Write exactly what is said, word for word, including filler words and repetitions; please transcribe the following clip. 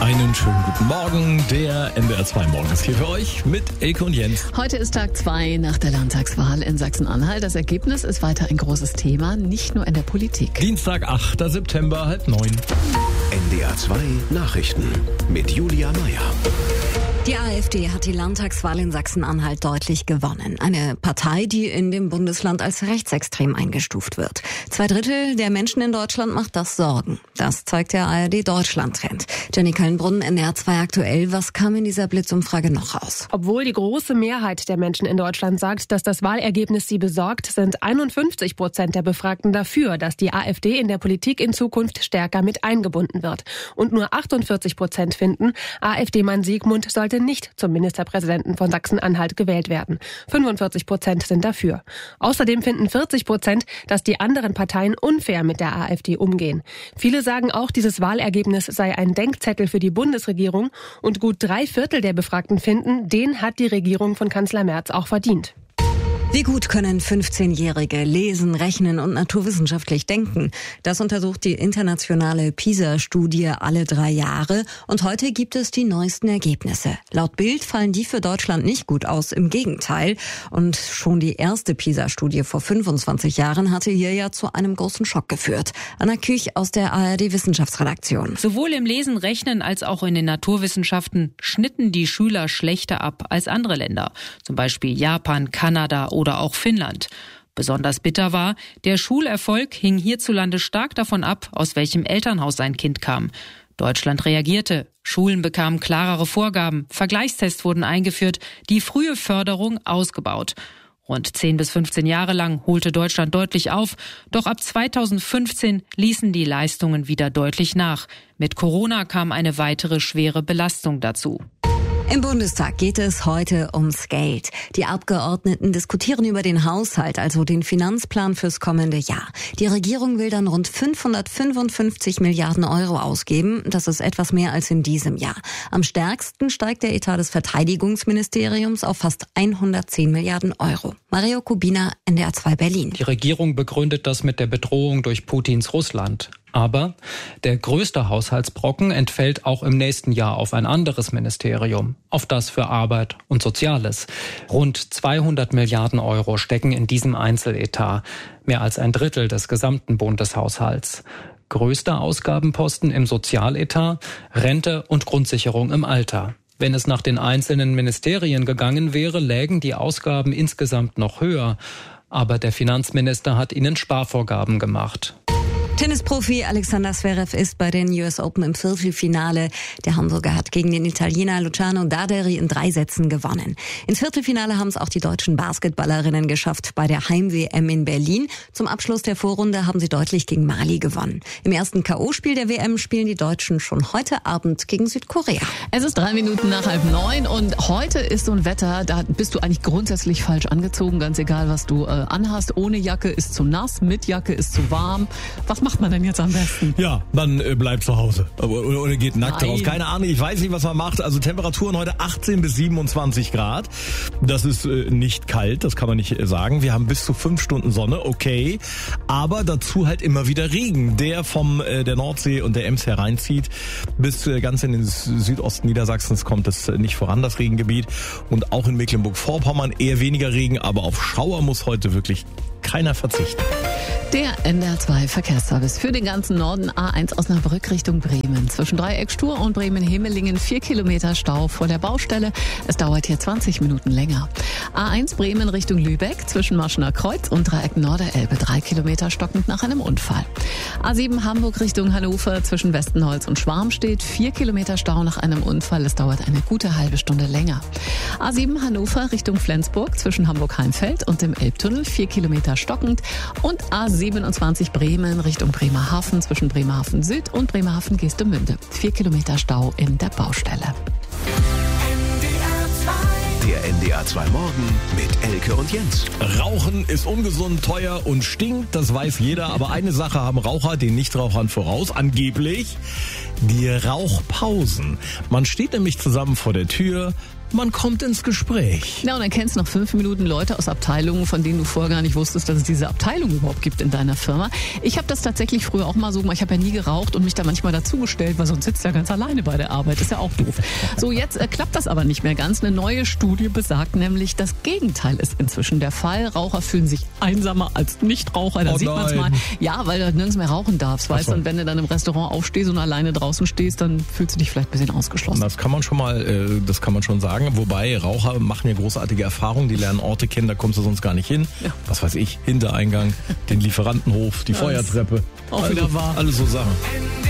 Einen schönen guten Morgen. Der N D R zwei Morgen ist hier für euch mit Elke und Jens. Heute ist Tag zwei nach der Landtagswahl in Sachsen-Anhalt. Das Ergebnis ist weiter ein großes Thema, nicht nur in der Politik. Dienstag, achter September, halb neun. N D R zwei Nachrichten mit Julia Meyer. Die AfD hat die Landtagswahl in Sachsen-Anhalt deutlich gewonnen. Eine Partei, die in dem Bundesland als rechtsextrem eingestuft wird. Zwei Drittel der Menschen in Deutschland macht das Sorgen. Das zeigt der A R D-Deutschland-Trend. Jenny Kallenbrunn, N D R zwei aktuell. Was kam in dieser Blitzumfrage noch raus? Obwohl die große Mehrheit der Menschen in Deutschland sagt, dass das Wahlergebnis sie besorgt, sind einundfünfzig Prozent der Befragten dafür, dass die AfD in der Politik in Zukunft stärker mit eingebunden wird. Und nur achtundvierzig Prozent finden, AfD-Mann Siegmund sollte nicht zum Ministerpräsidenten von Sachsen-Anhalt gewählt werden. fünfundvierzig Prozent sind dafür. Außerdem finden vierzig Prozent, dass die anderen Parteien unfair mit der AfD umgehen. Viele sagen auch, dieses Wahlergebnis sei ein Denkzettel für die Bundesregierung und gut drei Viertel der Befragten finden, den hat die Regierung von Kanzler Merz auch verdient. Wie gut können fünfzehnjährige lesen, rechnen und naturwissenschaftlich denken? Das untersucht die internationale PISA-Studie alle drei Jahre. Und heute gibt es die neuesten Ergebnisse. Laut Bild fallen die für Deutschland nicht gut aus, im Gegenteil. Und schon die erste PISA-Studie vor fünfundzwanzig Jahren hatte hier ja zu einem großen Schock geführt. Anna Küch aus der A R D-Wissenschaftsredaktion. Sowohl im Lesen, Rechnen als auch in den Naturwissenschaften schnitten die Schüler schlechter ab als andere Länder. Zum Beispiel Japan, Kanada oder oder auch Finnland. Besonders bitter war, der Schulerfolg hing hierzulande stark davon ab, aus welchem Elternhaus sein Kind kam. Deutschland reagierte. Schulen bekamen klarere Vorgaben, Vergleichstests wurden eingeführt, die frühe Förderung ausgebaut. Rund zehn bis fünfzehn Jahre lang holte Deutschland deutlich auf, doch ab zweitausendfünfzehn ließen die Leistungen wieder deutlich nach. Mit Corona kam eine weitere schwere Belastung dazu. Im Bundestag geht es heute ums Geld. Die Abgeordneten diskutieren über den Haushalt, also den Finanzplan fürs kommende Jahr. Die Regierung will dann rund fünfhundertfünfundfünfzig Milliarden Euro ausgeben. Das ist etwas mehr als in diesem Jahr. Am stärksten steigt der Etat des Verteidigungsministeriums auf fast hundertzehn Milliarden Euro. Mario Kubina, N D R zwei Berlin. Die Regierung begründet das mit der Bedrohung durch Putins Russland. Aber der größte Haushaltsbrocken entfällt auch im nächsten Jahr auf ein anderes Ministerium, auf das für Arbeit und Soziales. Rund zweihundert Milliarden Euro stecken in diesem Einzeletat, mehr als ein Drittel des gesamten Bundeshaushalts. Größter Ausgabenposten im Sozialetat, Rente und Grundsicherung im Alter. Wenn es nach den einzelnen Ministerien gegangen wäre, lägen die Ausgaben insgesamt noch höher. Aber der Finanzminister hat ihnen Sparvorgaben gemacht. Tennisprofi Alexander Zverev ist bei den U S Open im Viertelfinale. Der Hamburger hat gegen den Italiener Luciano Daderi in drei Sätzen gewonnen. Ins Viertelfinale haben es auch die deutschen Basketballerinnen geschafft bei der Heim-W M in Berlin. Zum Abschluss der Vorrunde haben sie deutlich gegen Mali gewonnen. Im ersten K O-Spiel der W M spielen die Deutschen schon heute Abend gegen Südkorea. Es ist drei Minuten nach halb neun und heute ist so ein Wetter, da bist du eigentlich grundsätzlich falsch angezogen, ganz egal was du äh, anhast. Ohne Jacke ist zu nass, mit Jacke ist zu warm. Was macht man denn jetzt am besten? Ja, man äh, bleibt zu Hause oder, oder geht nackt Nein. raus. Keine Ahnung, ich weiß nicht, was man macht. Also Temperaturen heute achtzehn bis siebenundzwanzig Grad. Das ist äh, nicht kalt, das kann man nicht äh, sagen. Wir haben bis zu fünf Stunden Sonne, okay. Aber dazu halt immer wieder Regen, der vom äh, der Nordsee und der Ems hereinzieht. Bis äh, ganz in den Südosten Niedersachsens kommt es äh, nicht voran, das Regengebiet. Und auch in Mecklenburg-Vorpommern eher weniger Regen, aber auf Schauer muss heute wirklich keiner verzichten. Der N D R zwei Verkehrsservice für den ganzen Norden. A eins Osnabrück Richtung Bremen. Zwischen Dreieck-Stur und Bremen-Hemelingen vier Kilometer Stau vor der Baustelle. Es dauert hier zwanzig Minuten länger. A eins Bremen Richtung Lübeck zwischen Marschener Kreuz und Dreieck Norderelbe. drei Kilometer stockend nach einem Unfall. A sieben Hamburg Richtung Hannover zwischen Westenholz und Schwarmstedt. vier Kilometer Stau nach einem Unfall. Es dauert eine gute halbe Stunde länger. A sieben Hannover Richtung Flensburg zwischen Hamburg-Heimfeld und dem Elbtunnel. vier Kilometer stockend. Und A siebenundzwanzig Bremen Richtung Bremerhaven zwischen Bremerhaven Süd und Bremerhaven Geestemünde. Vier Kilometer Stau in der Baustelle. Der N D R zwei Morgen mit Elke und Jens. Rauchen ist ungesund, teuer und stinkt, das weiß jeder. Aber eine Sache haben Raucher den Nichtrauchern voraus, angeblich die Rauchpausen. Man steht nämlich zusammen vor der Tür, man kommt ins Gespräch. Na, und dann kennst du nach fünf Minuten Leute aus Abteilungen, von denen du vorher gar nicht wusstest, dass es diese Abteilung überhaupt gibt in deiner Firma. Ich habe das tatsächlich früher auch mal so gemacht. Ich habe ja nie geraucht und mich da manchmal dazugestellt, weil sonst sitzt ja ganz alleine bei der Arbeit. Ist ja auch doof. So, jetzt äh, klappt das aber nicht mehr ganz. Eine neue Studie besagt nämlich, das Gegenteil ist inzwischen der Fall. Raucher fühlen sich einsamer als Nichtraucher. Da oh sieht man es mal. Ja, weil du nirgends mehr rauchen darfst, weißt du. Und wenn du dann im Restaurant aufstehst und alleine draußen stehst, dann fühlst du dich vielleicht ein bisschen ausgeschlossen. Das kann man schon mal, äh, das kann man schon sagen. Wobei Raucher machen ja großartige Erfahrungen. Die lernen Orte kennen, da kommst du sonst gar nicht hin. Ja. Was weiß ich, Hintereingang, den Lieferantenhof, die ja, Feuertreppe. Auch also, wieder wahr. Alles so Sachen.